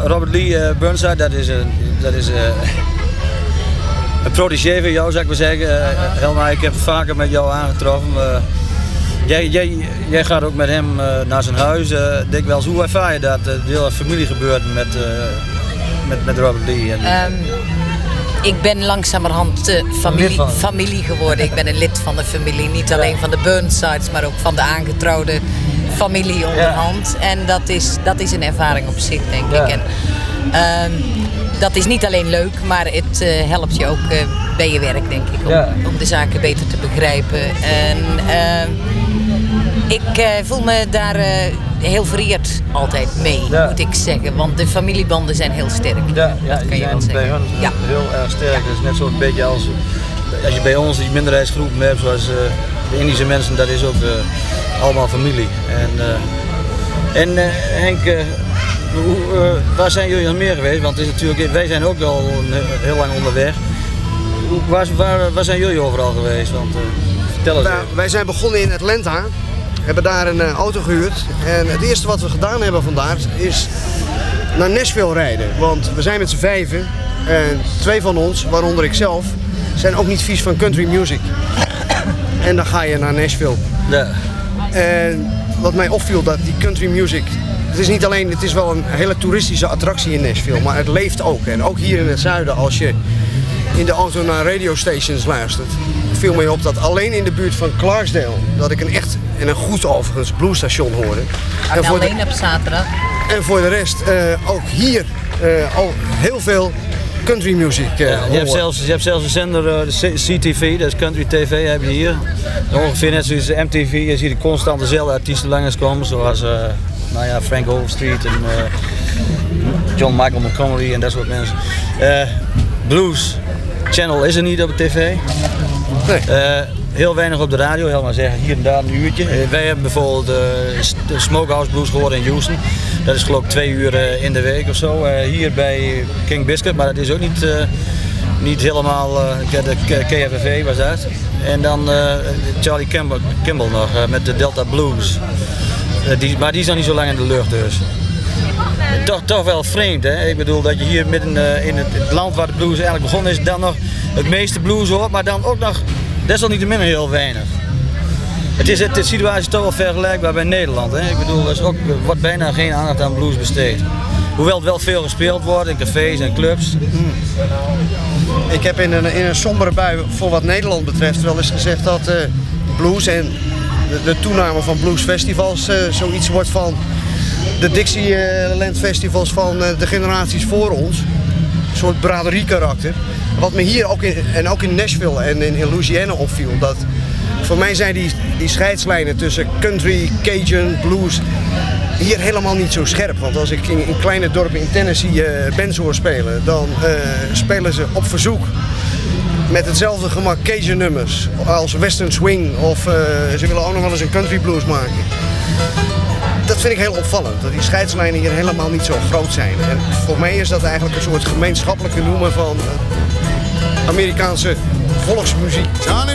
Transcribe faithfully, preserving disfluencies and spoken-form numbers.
Robert Lee uh, Burnside, dat is een, dat is, uh, een protégé van jou, zou ik maar zeggen. Uh, Helma, ik heb vaker met jou aangetroffen. Uh, jij, jij, jij gaat ook met hem uh, naar zijn huis. Uh, dikwijls, hoe ervaar je dat? Uh, de hele familie gebeurt met, uh, met, met Robert Lee. En, um, ik ben langzamerhand uh, familie, familie geworden. Ik ben een lid van de familie. Niet alleen van de Burnsides, maar ook van de aangetrouwde familie onderhand. Ja. En dat is, dat is een ervaring op zich, denk ja. ik. En, um, dat is niet alleen leuk, maar het uh, helpt je ook uh, bij je werk, denk ik. Om, ja. om de zaken beter te begrijpen. En uh, ik uh, voel me daar uh, heel vereerd altijd mee, ja. moet ik zeggen. Want de familiebanden zijn heel sterk. Ja, ja, dat kan je wel zeggen. Bij hen ja. heel erg sterk. Het is net zo'n beetje als, als je bij ons die minderheidsgroepen hebt, zoals uh, de Indische mensen, dat is ook uh, allemaal familie. En, uh, en uh, Henk, uh, hoe, uh, waar zijn jullie nog meer geweest? Want het is natuurlijk, wij zijn ook al een, heel lang onderweg. Hoe, waar, waar, waar zijn jullie overal geweest? Want, uh, vertel eens. Nou, wij zijn begonnen in Atlanta. We hebben daar een uh, auto gehuurd. En het eerste wat we gedaan hebben vandaar is naar Nashville rijden. Want we zijn met z'n vijven. En twee van ons, waaronder ik zelf, zijn ook niet vies van country music. En dan ga je naar Nashville. Ja. En wat mij opviel, dat die country music, het is niet alleen, het is wel een hele toeristische attractie in Nashville, maar het leeft ook. En ook hier in het zuiden, als je in de auto naar radiostations luistert, viel mij op dat alleen in de buurt van Clarksdale, dat ik een echt, en een goed overigens, bluesstation hoorde. En, en alleen de, op zaterdag. En voor de rest, uh, ook hier, uh, al heel veel country music. Uh, ja, je, hebt zelfs, je hebt zelfs een zender, uh, de C T V, dat is Country T V, heb je hier. Ongeveer net zoals de M T V, je ziet constant dezelfde artiesten langskomen, zoals uh, nou ja, Frank Overstreet en uh, John Michael Montgomery en dat soort mensen. Uh, Blues Channel is er niet op de tv. Nee. Uh, heel weinig op de radio, helemaal zeggen, hier en daar een uurtje. Uh, wij hebben bijvoorbeeld uh, de Smokehouse Blues gehoord in Houston. Dat is geloof ik twee uur uh, in de week of zo. Uh, hier bij King Biscuit, maar dat is ook niet, uh, niet helemaal, uh, de K F V was dat. En dan uh, Charlie Kimball, Kimball nog uh, met de Delta Blues. Uh, die, maar die is nog niet zo lang in de lucht dus. Toch, toch wel vreemd, hè? Ik bedoel dat je hier midden uh, in het, het land waar de blues eigenlijk begonnen is, dan nog het meeste blues hoort, maar dan ook nog desalniettemin heel weinig. Het is, het, de situatie is toch wel vergelijkbaar bij Nederland, hè? Ik bedoel, er is ook, wordt bijna geen aandacht aan blues besteed. Hoewel het wel veel gespeeld wordt in cafés en clubs. Hmm. Ik heb in een, in een sombere bui voor wat Nederland betreft wel eens gezegd dat uh, blues en de, de toename van bluesfestivals uh, zoiets wordt van de Dixieland festivals van uh, de generaties voor ons. Een soort braderie karakter. Wat me hier ook in, en ook in Nashville en in, in Louisiana opviel, dat voor mij zijn die, die scheidslijnen tussen country, Cajun, blues hier helemaal niet zo scherp. Want als ik in, in kleine dorpen in Tennessee uh, bands hoor spelen, dan uh, spelen ze op verzoek met hetzelfde gemak Cajun nummers als western swing of uh, ze willen ook nog wel eens een country blues maken. Dat vind ik heel opvallend, dat die scheidslijnen hier helemaal niet zo groot zijn. En voor mij is dat eigenlijk een soort gemeenschappelijke noemer van Amerikaanse volksmuziek. Johnny